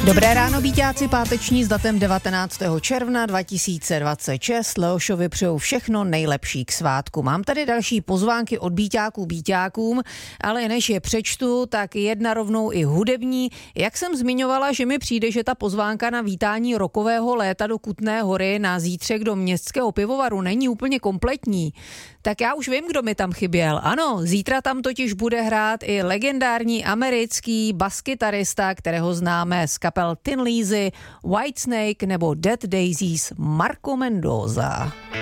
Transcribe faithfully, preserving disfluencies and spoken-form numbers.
Dobré ráno, býťáci, páteční s datem devatenáctého června dva tisíce dvacet šest. Leošovi přeju všechno nejlepší k svátku. Mám tady další pozvánky od býťáků býťákům, ale než je přečtu, tak jedna rovnou i hudební. Jak jsem zmiňovala, že mi přijde, že ta pozvánka na vítání rokového léta do Kutné Hory na zítřek do Městského pivovaru není úplně kompletní, tak já už vím, kdo mi tam chyběl. Ano, zítra tam totiž bude hrát i legendární americký baskytarista, kterého známe z kapel Tin Lizzy, Whitesnake nebo Dead Daisies, Marco Mendoza.